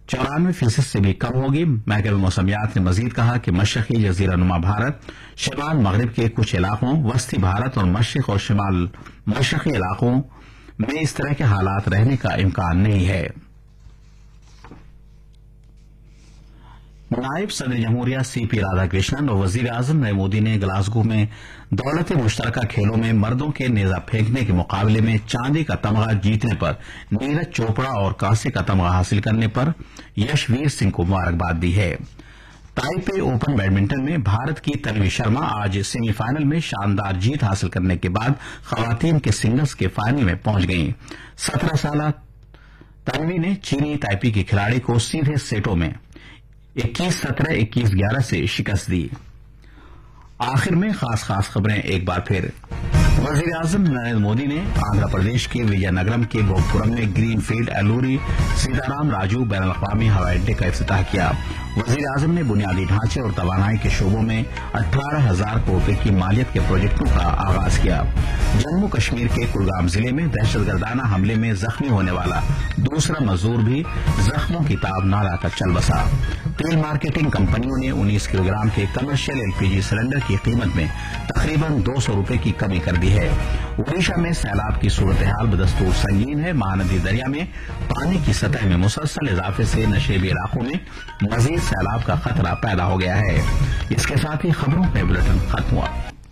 94% से भी कम होगी। महकमे मौसमियात ने मजीद कहा कि मशरकी जजीरा नुमा भारत, शिमाल मगरब के कुछ इलाकों, वस्ती भारत और मशरक और शिमाल मशरकी इलाकों में इस तरह के हालात रहने का इम्कान नहीं है। नायब सदर जमहूरिया सीपी राधाकृष्णन और वजीर आजम नरेंद्र मोदी ने ग्लासगो में दौलत मुश्तरका खेलों में मर्दों के नेजा फेंकने के मुकाबले में चांदी का तमगा जीतने पर नीरज चोपड़ा और कांसे का तमगा हासिल करने पर यशवीर सिंह को मुबारकबाद दी है। ताइपे ओपन बैडमिंटन में भारत की तन्वी शर्मा आज सेमीफाइनल में शानदार जीत हासिल करने के बाद खवातीन के सिंगल्स के फाइनल में पहुंच गईं। 17 साल तन्वी ने चीनी ताइपी की खिलाड़ी को सीधे सेटों में 21-17, 21-11 से शिकस्त दी। आखिर में खास खबरें एक बार फिर। वजीर आजम नरेंद्र मोदी ने आंध्र प्रदेश के विजयनगरम के भोगपुरम में ग्रीन फील्ड एलूरी सीताराम राजू बैनुल अक़वामी हवाई अड्डे का इफ्तिताह किया। वजीर आजम ने बुनियादी ढांचे और तवानाई के शोबों में 18,000 करोड़ रुपए की मालियत के प्रोजेक्टों का आगाज किया। जम्मू कश्मीर के कुलगाम जिले में दहशतगर्दाना हमले में जख्मी होने वाला दूसरा मजदूर भी जख्मों की ताब ना लाकर चल बसा। तेल मार्केटिंग कंपनियों ने 19 किलोग्राम के कमर्शियल एलपीजी सिलेंडर की कीमत में तकरीबन 200 रुपए की कमी कर दी है। ओडिशा में सैलाब की सूरत हाल बदस्तूर संगीन है। महानदी दरिया में पानी की सतह में मुसलसल इजाफे से नशेबी इलाकों में मजीद सैलाब का खतरा पैदा हो गया है। इसके साथ ही खबरों का बुलेटिन खत्म हुआ।